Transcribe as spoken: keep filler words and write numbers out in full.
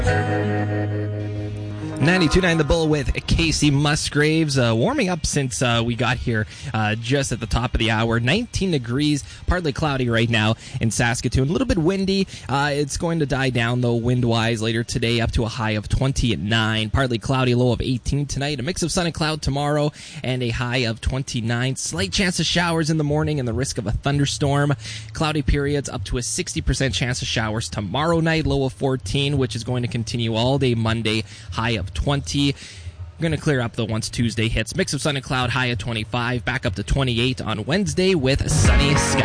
ninety-two point nine The Bull with Casey Musgraves. Uh, warming up since uh, we got here uh, just at the top of the hour. nineteen degrees, partly cloudy right now in Saskatoon. A little bit windy. Uh, it's going to die down, though, wind-wise later today, up to a high of twenty-nine. Partly cloudy, low of eighteen tonight. A mix of sun and cloud tomorrow, and a high of twenty-nine. Slight chance of showers in the morning and the risk of a thunderstorm. Cloudy periods up to a sixty percent chance of showers tomorrow night, low of fourteen, which is going to continue all day Monday, high of twenty. We're going to clear up, though, once Tuesday hits. Mix of sun and cloud, high of twenty-five. Back up to twenty-eight on Wednesday with sunny skies.